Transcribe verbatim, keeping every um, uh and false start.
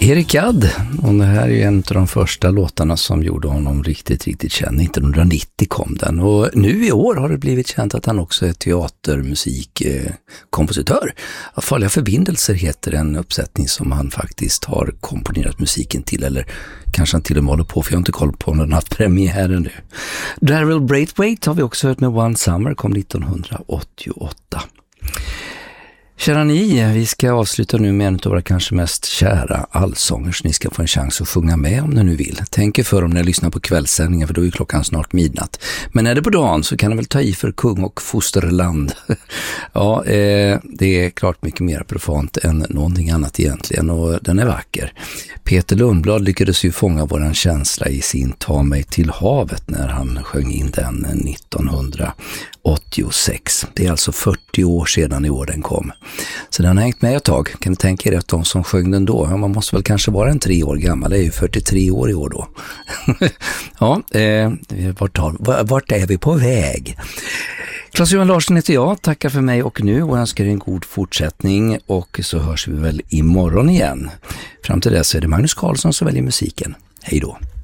Erik Gadd, och det här är en av de första låtarna som gjorde honom riktigt, riktigt känd. nittonhundranittio kom den, och nu i år har det blivit känt att han också är teatermusikkompositör. Eh, Farliga förbindelser heter en uppsättning som han faktiskt har komponerat musiken till, eller kanske han till och med håller på, för jag har inte koll på om den har haft premiären nu. Daryl Braithwaite har vi också hört med One Summer, kom nittonhundraåttioåtta. Kära ni, vi ska avsluta nu med en av våra kanske mest kära allsångers. Ni ska få en chans att sjunga med om ni nu vill. Tänk er för om ni lyssnar på kvällssändningen, för då är klockan snart midnatt. Men är det på dagen så kan ni väl ta i för kung och fosterland. ja, eh, det är klart mycket mer profant än någonting annat egentligen, och den är vacker. Peter Lundblad lyckades ju fånga våran känsla i sin Ta mig till havet när han sjöng in den nittonhundraåttiosex. Det är alltså fyrtio år sedan i år den kom. Så den har hängt med ett tag. Kan ni tänka er att de som sjöng den då, ja, man måste väl kanske vara en tre år gammal, det är ju fyrtiotre år i år då. ja, eh, vart, har, vart är vi på väg? Claes-Johan Larsson heter jag, tackar för mig och nu och önskar en god fortsättning, och så hörs vi väl imorgon igen. Fram till dess är det Magnus Karlsson som väljer musiken. Hej då!